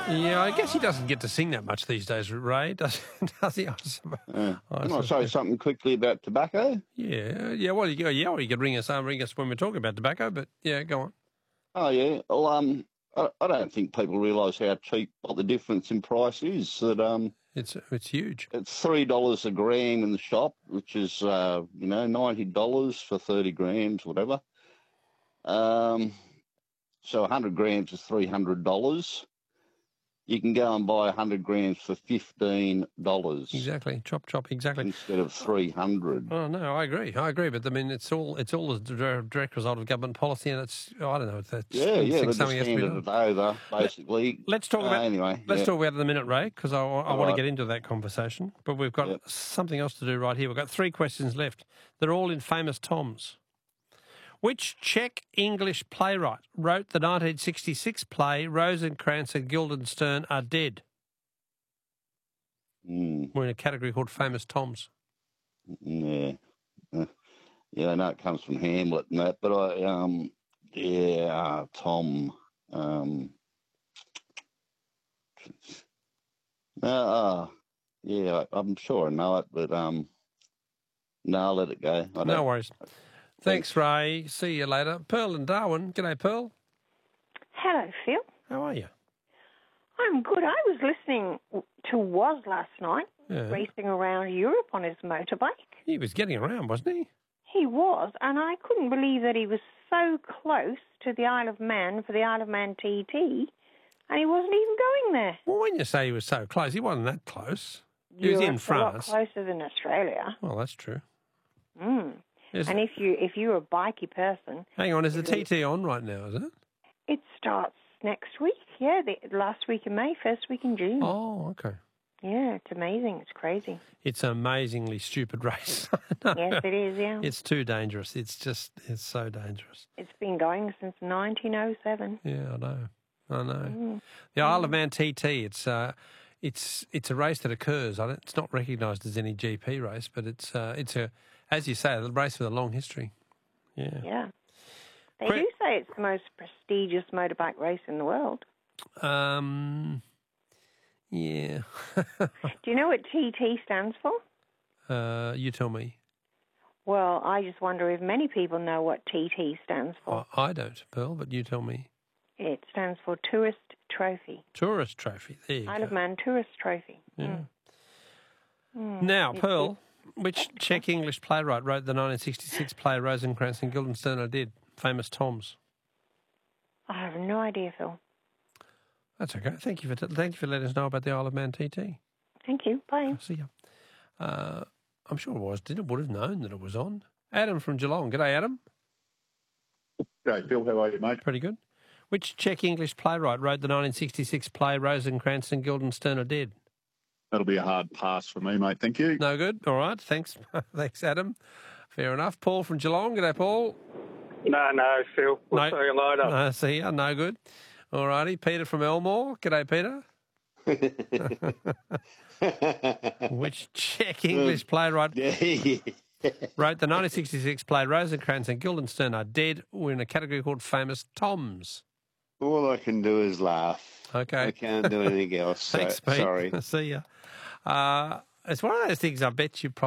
Yeah, I guess he doesn't get to sing that much these days, Ray, does he? Can I say something quickly about tobacco? Yeah. Well, you could ring us when we're talking about tobacco, but yeah, go on. Oh, yeah. Well, I don't think people realise how cheap, what the difference in price is. That It's huge. It's $3 a gram in the shop, which is $90 for 30 grams, whatever. So 100 grams is $300. You can go and buy 100 grams for $15. Exactly, chop, exactly. Instead of $300. Oh no, I agree. But I mean, it's all a direct result of government policy, and I don't know if that's They just handed it over, basically. Let's talk about anyway. Let's talk about it in a minute, Ray, because I want to get into that conversation. But we've got something else to do right here. We've got 3 questions left. They're all in famous Toms. Which Czech English playwright wrote the 1966 play Rosencrantz and Guildenstern Are Dead? We're in a category called famous Toms. Yeah. I know it comes from Hamlet and that, but Tom. I'm sure I know it, but no, I'll let it go. No worries. Thanks, Ray. See you later. Pearl and Darwin. G'day, Pearl. Hello, Phil. How are you? I'm good. I was listening to Woz last night, racing around Europe on his motorbike. He was getting around, wasn't he? He was, and I couldn't believe that he was so close to the Isle of Man for the Isle of Man TT, and he wasn't even going there. Well, when you say he was so close, he wasn't that close. He was in France. A lot closer than Australia. Well, that's true. And if you're a bikey person... Hang on, is the TT on right now, is it? It starts next week, the last week in May, first week in June. Oh, okay. Yeah, it's amazing. It's crazy. It's an amazingly stupid race. Yes, it is, yeah. It's too dangerous. It's so dangerous. It's been going since 1907. Yeah, I know. The Isle of Man TT, it's a race that occurs. It's not recognised as any GP race, but it's a, as you say, a race with a long history. Yeah. Yeah. They do say it's the most prestigious motorbike race in the world. Yeah. Do you know what TT stands for? You tell me. Well, I just wonder if many people know what TT stands for. I don't, Pearl, but you tell me. It stands for Tourist Trophy. Tourist Trophy, there you go. Isle of Man Tourist Trophy. Yeah. Now, Pearl, which Czech English playwright wrote the 1966 play Rosencrantz and Guildenstern Are Dead? Famous Toms. I have no idea, Phil. That's okay. Thank you for letting us know about the Isle of Man TT. Thank you. Bye. See you. I'm sure would have known that it was on. Adam from Geelong. G'day, Adam. G'day, Phil. How are you, mate? Pretty good. Which Czech English playwright wrote the 1966 play Rosencrantz and Guildenstern Are Dead? That'll be a hard pass for me, mate. Thank you. No good. All right. Thanks. Thanks, Adam. Fair enough. Paul from Geelong. G'day, Paul. No, Phil. We'll see you later. No, see ya. No good. All righty. Peter from Elmore. G'day, Peter. Which Czech English playwright wrote the 1966 play Rosencrantz and Guildenstern Are Dead? We're in a category called Famous Toms. All I can do is laugh. Okay. I can't do anything else. Thanks, Pete. Sorry. See ya. It's one of those things I bet you probably